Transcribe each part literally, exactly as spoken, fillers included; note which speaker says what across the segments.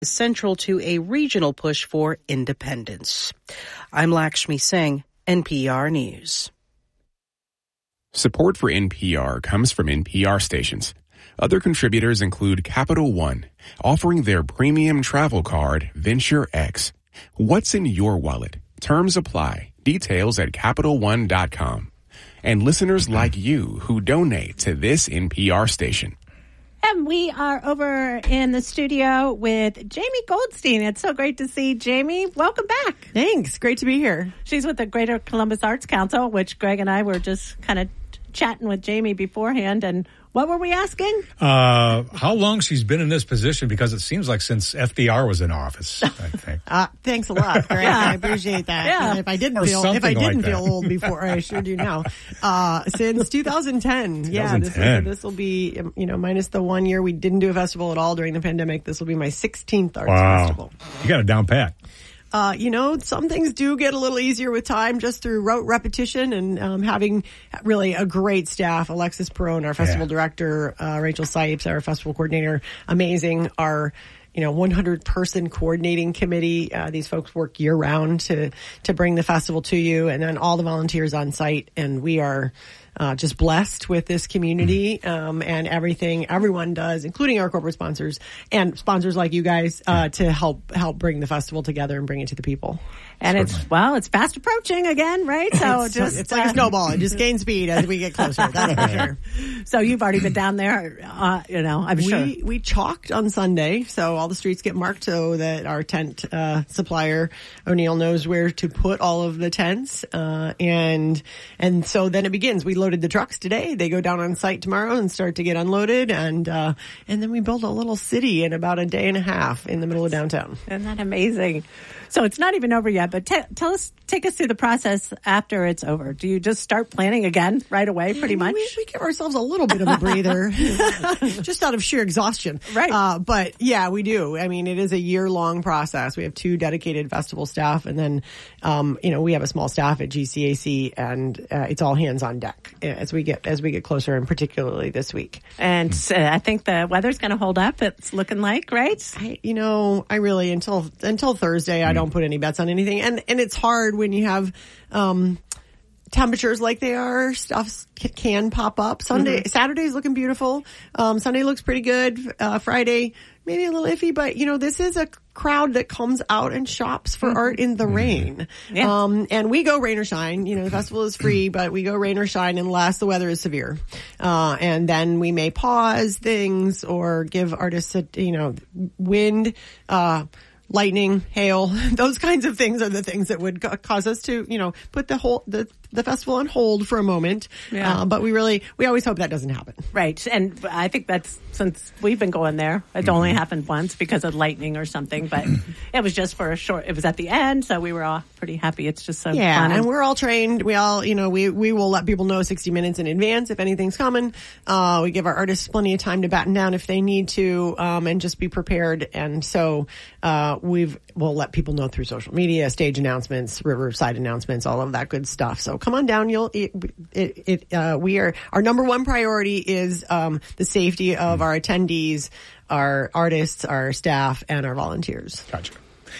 Speaker 1: central to a regional push for independence. I'm Lakshmi Singh, N P R News.
Speaker 2: Support for N P R comes from N P R stations. Other contributors include Capital One, offering their premium travel card, Venture X. What's in your wallet? Terms apply. Details at Capital One dot com. And listeners like you who donate to this N P R station.
Speaker 3: And we are over in the studio with Jamie Goldstein. It's so great to see Jamie. Welcome back.
Speaker 4: Thanks. Great to be here.
Speaker 3: She's with the Greater Columbus Arts Council, which Greg and I were just kind of chatting with Jamie beforehand. And what were we asking?
Speaker 5: Uh, how long she's been in this position, because it seems like since F D R was in office, I think.
Speaker 4: Uh, thanks a lot, Greg. Yeah. I appreciate that.
Speaker 3: Yeah.
Speaker 4: And if I didn't
Speaker 5: Or
Speaker 4: feel if I didn't
Speaker 5: like
Speaker 4: feel old before, I sure do now. Uh, since two thousand ten. Yeah, this is, this will be, you know, minus the one year we didn't do a festival at all during the pandemic. This will be my sixteenth arts
Speaker 5: wow.
Speaker 4: festival.
Speaker 5: You got it down pat.
Speaker 4: Uh, you know, some things do get a little easier with time just through rote repetition and um, having really a great staff. Alexis Perone, our festival yeah. director, uh, Rachel Sipes, our festival coordinator, amazing. Our, you know, one hundred person coordinating committee. Uh, these folks work year round to, to bring the festival to you, and then all the volunteers on site. And we are Uh, just blessed with this community, um, and everything everyone does, including our corporate sponsors and sponsors like you guys, uh, to help, help bring the festival together and bring it to the people.
Speaker 3: And Certainly. it's, well, it's fast approaching again, right? So
Speaker 4: it's,
Speaker 3: just,
Speaker 4: it's like uh, a snowball. It just gains speed as we get closer. That's for sure.
Speaker 3: So you've already been down there, uh, you know, I'm
Speaker 4: we,
Speaker 3: sure.
Speaker 4: We chalked on Sunday, so all the streets get marked so that our tent, uh, supplier, O'Neill, knows where to put all of the tents. Uh, and, and so then it begins. We loaded the trucks today. They go down on site tomorrow and start to get unloaded. And, uh, and then we build a little city in about a day and a half in the middle of downtown.
Speaker 3: Isn't that amazing? So it's not even over yet, but t- tell us, take us through the process after it's over. Do you just start planning again right away, pretty much?
Speaker 4: We, we give ourselves a little bit of a breather, just out of sheer exhaustion.
Speaker 3: Right.
Speaker 4: Uh, but yeah, we do. I mean, it is a year-long process. We have two dedicated festival staff, and then, um, you know, we have a small staff at G C A C, and uh, it's all hands on deck as we get as we get closer, and particularly this week.
Speaker 3: And uh, I think the weather's going to hold up. It's looking like, right?
Speaker 4: I, you know, I really until until Thursday, I don't put any bets on anything, and and it's hard when you have um temperatures like they are. Stuff can pop up. Sunday, mm-hmm. Saturday's looking beautiful. Um, Sunday looks pretty good. Uh, Friday maybe a little iffy, but you know, this is a crowd that comes out and shops for mm-hmm. art in the rain. Yeah. Um, and we go rain or shine. You know, the festival is free, but we go rain or shine unless the weather is severe. Uh, and then we may pause things or give artists a, you know, wind, uh, lightning, hail, those kinds of things are the things that would cause us to, you know, put the whole, the, the festival on hold for a moment. Yeah. Uh, but we really, we always hope that doesn't happen.
Speaker 3: Right. And I think that's, since we've been going there, it's mm-hmm. only happened once because of lightning or something, but it was just for a short, it was at the end. So we were all pretty happy. It's just so
Speaker 4: yeah,
Speaker 3: fun.
Speaker 4: And we're all trained. We all, you know, we, we will let people know sixty minutes in advance if anything's coming. Uh, we give our artists plenty of time to batten down if they need to, um, and just be prepared. And so, uh, we've, we'll let people know through social media, stage announcements, Riverside announcements, all of that good stuff. So come on down. You'll, it, it, it uh, we are, our number one priority is, um, the safety of our attendees, our artists, our staff, and our volunteers.
Speaker 5: Gotcha.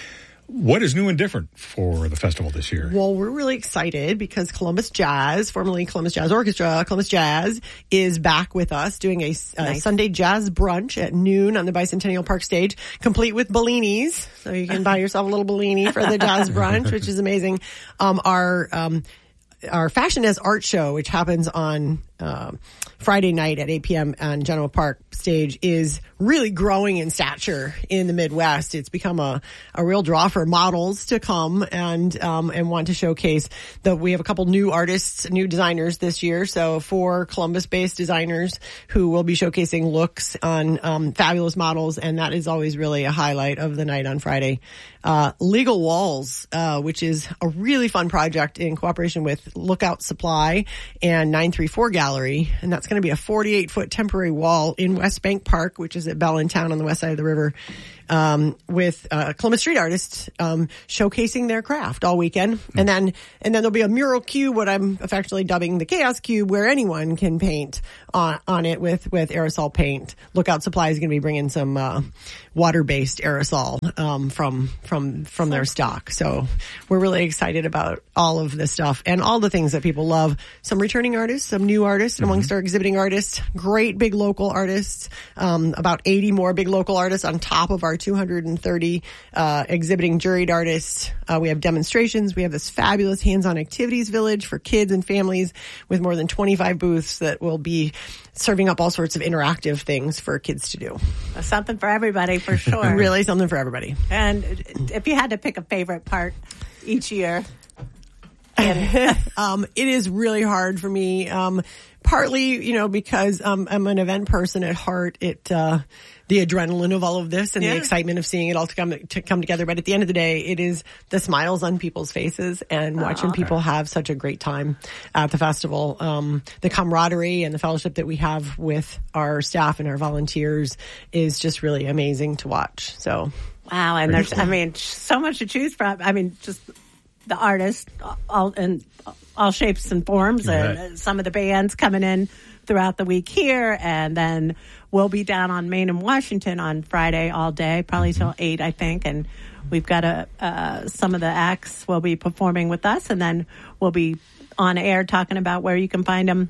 Speaker 5: What is new and different for the festival this year?
Speaker 4: Well, we're really excited because Columbus Jazz, formerly Columbus Jazz Orchestra, Columbus Jazz is back with us doing a, a nice. Sunday jazz brunch at noon on the Bicentennial Park stage, complete with Bellinis. So you can buy yourself a little Bellini for the jazz brunch, which is amazing. Um, our, um, our Fashion as Art show, which happens on, uh, Friday night at eight p.m. on Genoa Park stage, is really growing in stature in the Midwest. It's become a, a real draw for models to come and, um, and want to showcase that we have a couple new artists, new designers this year. So four Columbus-based designers who will be showcasing looks on, um, fabulous models. And that is always really a highlight of the night on Friday. Uh, Legal Walls, uh, which is a really fun project in cooperation with Lookout Supply and nine three four Gallery. And that's going to be a forty-eight foot temporary wall in West Bank Park, which is at Bellintown on the west side of the river. um, with uh, Columbus street artists um, showcasing their craft all weekend. Mm. And then and then there'll be a mural cube, what I'm affectionately dubbing the Chaos Cube, where anyone can paint on, on it with, with aerosol paint. Lookout Supply is going to be bringing some uh, water-based aerosol um, from from from their stock. So we're really excited about all of this stuff and all the things that people love. Some returning artists, some new artists mm-hmm. amongst our exhibiting artists, great big local artists, um, about eighty more big local artists on top of our two hundred thirty uh, exhibiting juried artists. Uh, we have demonstrations. We have this fabulous hands-on activities village for kids and families with more than twenty-five booths that will be serving up all sorts of interactive things for kids to do.
Speaker 3: Something for everybody, for sure.
Speaker 4: Really something for everybody.
Speaker 3: And if you had to pick a favorite part each year,
Speaker 4: um, it is really hard for me. Um, partly, you know, because um, I'm an event person at heart. It uh, the adrenaline of all of this and yeah. the excitement of seeing it all to come to come together. But at the end of the day, it is the smiles on people's faces and watching Aww. people have such a great time at the festival. Um, the camaraderie and the fellowship that we have with our staff and our volunteers is just really amazing to watch. So,
Speaker 3: wow! And there's, I mean, so much to choose from. I mean, just the artists, all in all shapes and forms, and right. some of the bands coming in throughout the week here, and then we'll be down on Main and Washington on Friday all day, probably till eight, I think, and we've got a uh, some of the acts will be performing with us, and then we'll be on air talking about where you can find them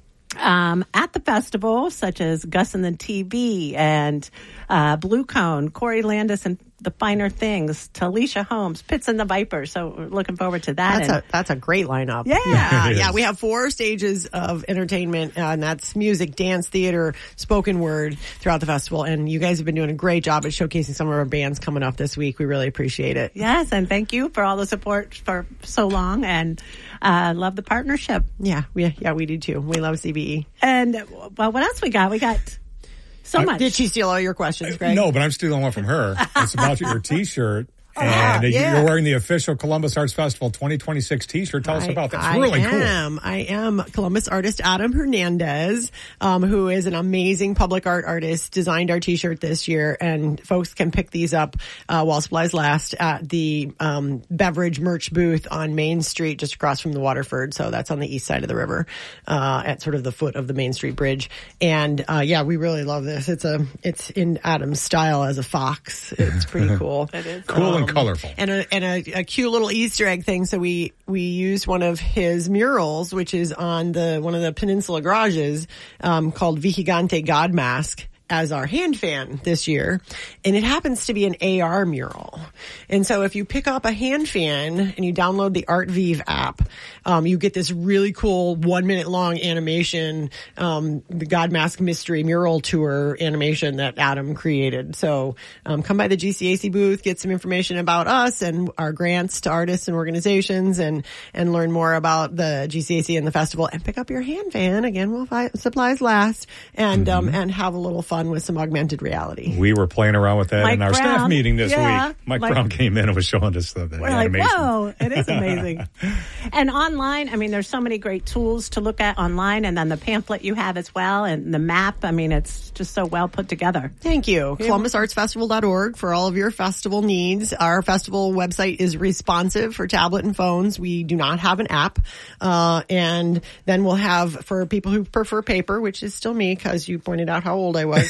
Speaker 3: um, at the festival, such as Gus and the T V and uh, Blue Cone, Corey Landis and The Finer Things, Talisha Holmes, Pitts and the Vipers. So we're looking forward to that.
Speaker 4: That's and, a that's a great lineup.
Speaker 3: Yeah,
Speaker 4: yeah, yeah. We have four stages of entertainment, uh, and that's music, dance, theater, spoken word throughout the festival. And you guys have been doing a great job at showcasing some of our bands coming up this week. We really appreciate it.
Speaker 3: Yes, and thank you for all the support for so long, and uh, love the partnership.
Speaker 4: Yeah, we yeah we do too. We love C B E.
Speaker 3: And well, what else we got? We got. So much.
Speaker 4: Did she steal all your questions, Greg?
Speaker 5: No, but I'm stealing one from her. It's about your T-shirt.
Speaker 4: Oh,
Speaker 5: and
Speaker 4: yeah.
Speaker 5: you're wearing the official Columbus Arts Festival twenty twenty-six T-shirt. Tell us
Speaker 4: I,
Speaker 5: about that. It's
Speaker 4: I
Speaker 5: really
Speaker 4: am.
Speaker 5: cool.
Speaker 4: I am Columbus artist Adam Hernandez, um, who is an amazing public art artist, designed our T-shirt this year, and folks can pick these up uh, while supplies last at the um, beverage merch booth on Main Street, just across from the Waterford. So that's on the east side of the river, uh, at sort of the foot of the Main Street Bridge. And uh, yeah, we really love this. It's a it's in Adam's style as a fox. It's pretty cool.
Speaker 3: It is
Speaker 5: cool
Speaker 4: um,
Speaker 5: and colorful.
Speaker 4: And a and a, a cute little Easter egg thing. So we we used one of his murals, which is on the one of the Peninsula garages, um, called Vigigante God Mask, as our hand fan this year, and it happens to be an A R mural. And so if you pick up a hand fan and you download the ArtVive app, um, you get this really cool one minute long animation, um, the God Mask Mystery Mural Tour animation that Adam created. So um, come by the G C A C booth, get some information about us and our grants to artists and organizations, and and learn more about the G C A C and the festival, and pick up your hand fan. Again, we'll find supplies last, and mm-hmm. um, and have a little fun with some augmented reality.
Speaker 5: We were playing around with that
Speaker 3: Mike
Speaker 5: in our
Speaker 3: Brown.
Speaker 5: staff meeting this
Speaker 3: yeah.
Speaker 5: week. Mike,
Speaker 3: Mike
Speaker 5: Brown came in and was showing us the, the
Speaker 3: we're
Speaker 5: animation.
Speaker 3: Like, whoa, it is amazing. And online, I mean, there's so many great tools to look at online, and then the pamphlet you have as well, and the map. I mean, it's just so well put together.
Speaker 4: Thank you. Columbus Arts Festival dot org for all of your festival needs. Our festival website is responsive for tablet and phones. We do not have an app. Uh, and then we'll have, for people who prefer paper, which is still me because you pointed out how old I was,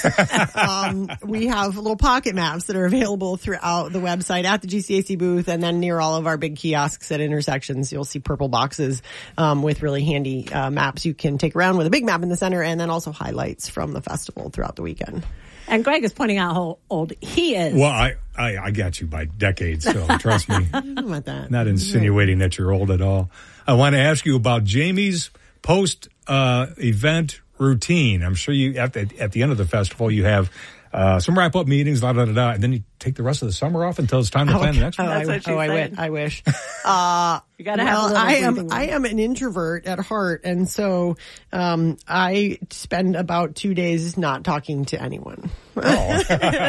Speaker 4: um, we have little pocket maps that are available throughout the website at the G C A C booth, and then near all of our big kiosks at intersections. You'll see purple boxes um, with really handy uh, maps you can take around with a big map in the center, and then also highlights from the festival throughout the weekend.
Speaker 3: And Greg is pointing out how old he is.
Speaker 5: Well, I, I, I got you by decades, so trust me.
Speaker 4: I don't know about that.
Speaker 5: Not insinuating that you're old at all. I want to ask you about Jamie's post uh, event routine. I'm sure you at the, at the end of the festival you have uh, some wrap up meetings, da da da da, and then you take the rest of the summer off until it's time to
Speaker 4: oh,
Speaker 5: plan the next
Speaker 4: oh,
Speaker 5: one.
Speaker 3: That's
Speaker 4: I,
Speaker 3: what she
Speaker 4: oh, I,
Speaker 3: said.
Speaker 4: wish, I wish. Uh,
Speaker 3: you gotta
Speaker 4: well,
Speaker 3: have a little
Speaker 4: I am,
Speaker 3: breathing
Speaker 4: I am an introvert at heart, and so um, I spend about two days not talking to anyone.
Speaker 5: Oh.
Speaker 4: uh,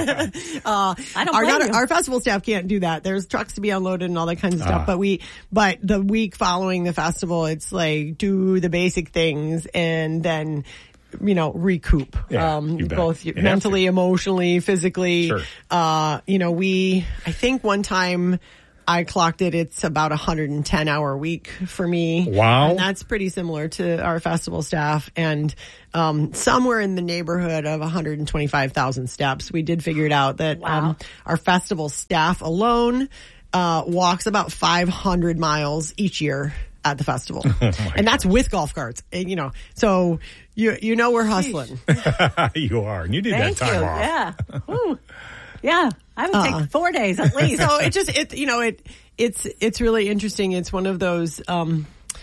Speaker 3: I don't
Speaker 4: our,
Speaker 3: blame
Speaker 4: not,
Speaker 3: you.
Speaker 4: our festival staff can't do that. There's trucks to be unloaded and all that kinds of stuff.
Speaker 5: Ah.
Speaker 4: But we, but the week following the festival, it's like do the basic things and then you know, recoup,
Speaker 5: Yeah,
Speaker 4: um,
Speaker 5: you bet.
Speaker 4: both
Speaker 5: You have
Speaker 4: mentally,
Speaker 5: to.
Speaker 4: emotionally, physically.
Speaker 5: Sure.
Speaker 4: Uh, you know, we, I think one time I clocked it, it's about a one hundred ten hour week for me.
Speaker 5: Wow.
Speaker 4: And that's pretty similar to our festival staff, and um, somewhere in the neighborhood of one hundred twenty-five thousand steps. We did figure it out that
Speaker 3: Wow.
Speaker 4: um, our festival staff alone uh, walks about five hundred miles each year at the festival. And that's with golf carts. And, you know, so you you know we're hustling.
Speaker 5: You are. And you need
Speaker 3: Thank
Speaker 5: that time
Speaker 3: you.
Speaker 5: off.
Speaker 3: Yeah. Woo. Yeah. I would
Speaker 4: Uh-uh.
Speaker 3: take four days at least.
Speaker 4: So it just it you know it it's it's really interesting. It's one of those um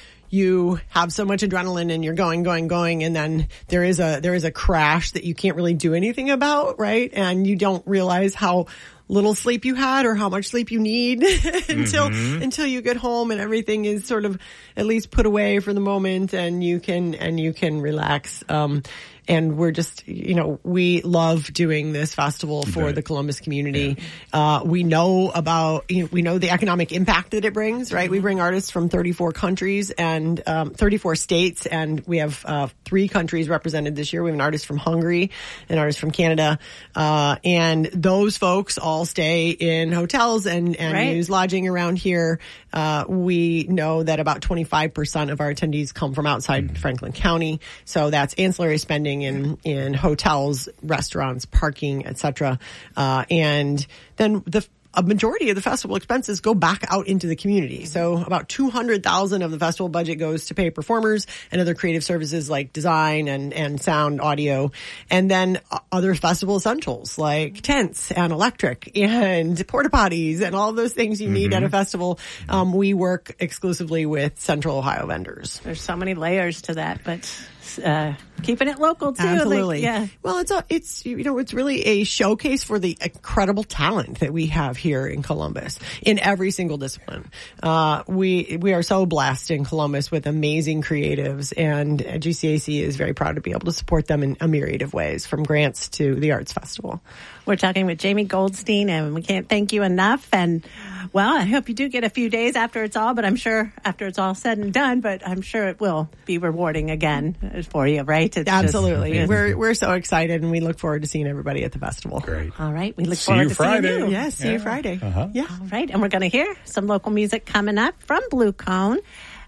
Speaker 4: you have so much adrenaline and you're going going going, and then there is a there is a crash that you can't really do anything about, right? And you don't realize how little sleep you had or how much sleep you need until
Speaker 5: Mm-hmm.
Speaker 4: until you get home and everything is sort of at least put away for the moment, and you can and you can relax. Um And we're just, you know, we love doing this festival for
Speaker 5: bet.
Speaker 4: the Columbus community. Uh, we know about, you know, we know the economic impact that it brings, right? We bring artists from thirty-four countries and um, thirty-four states, and we have uh, three countries represented this year. We have an artist from Hungary, an artist from Canada, uh, and those folks all stay in hotels and, and
Speaker 3: Right.
Speaker 4: use lodging around here. Uh, we know that about twenty-five percent of our attendees come from outside Franklin County, so that's ancillary spending in in hotels, restaurants, parking, et cetera. Uh, and then the a majority of the festival expenses go back out into the community. So about two hundred thousand of the festival budget goes to pay performers and other creative services like design and, and sound, audio, and then other festival essentials like tents and electric and porta potties and all those things you need at a festival. Um, we work exclusively with Central Ohio vendors.
Speaker 3: There's so many layers to that, but uh, keeping it local too. like,
Speaker 4: Absolutely.
Speaker 3: yeah.
Speaker 4: Well, it's a, it's, you know, it's really a showcase for the incredible talent that we have here in Columbus in every single discipline. Uh, we, we are so blessed in Columbus with amazing creatives, and G C A C is very proud to be able to support them in a myriad of ways, from grants to the Arts Festival.
Speaker 3: We're talking with Jamie Goldstein, and we can't thank you enough. And, well, I hope you do get a few days after it's all, but I'm sure after it's all said and done, but I'm sure it will be rewarding again for you, right? It's
Speaker 4: Absolutely.
Speaker 3: Just,
Speaker 4: we're, we're so excited, and we look forward to seeing everybody at the festival.
Speaker 5: Great.
Speaker 3: all right. We look
Speaker 5: See
Speaker 3: forward
Speaker 5: you
Speaker 3: to
Speaker 5: Friday.
Speaker 3: seeing you.
Speaker 4: Yes. See
Speaker 5: Yeah.
Speaker 4: you Friday.
Speaker 5: Uh-huh.
Speaker 4: Yeah.
Speaker 3: All right. And we're going to hear some local music coming up from Blue Cone,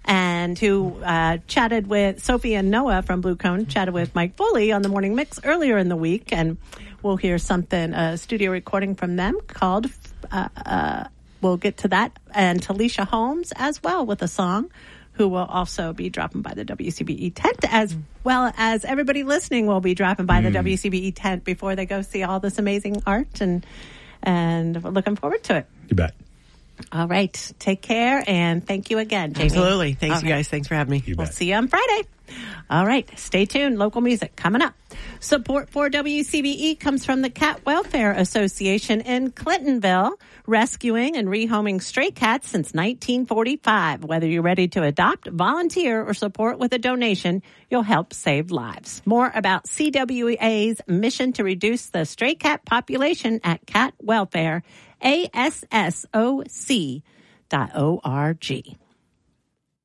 Speaker 3: and who uh, chatted with Sophie and Noah from Blue Cone, chatted with Mike Foley on the Morning Mix earlier in the week. And we'll hear something, a studio recording from them called, uh, uh, we'll get to that, and Talisha Holmes as well with a song, who will also be dropping by the W C B E tent, as well as everybody listening will be dropping by the W C B E tent before they go see all this amazing art, and and we're looking forward to it.
Speaker 5: You bet.
Speaker 3: All right. Take care, and thank you again, Jamie.
Speaker 4: Absolutely. Thanks,
Speaker 3: All
Speaker 4: you
Speaker 3: right.
Speaker 4: guys. Thanks for having me.
Speaker 5: You
Speaker 3: We'll
Speaker 5: bet.
Speaker 3: see you on Friday. All right. Stay tuned. Local music coming up. Support for W C B E comes from the Cat Welfare Association in Clintonville, rescuing and rehoming stray cats since nineteen forty-five. Whether you're ready to adopt, volunteer, or support with a donation, you'll help save lives. More about C W A's mission to reduce the stray cat population at Cat Welfare, A S S O C dot O R G.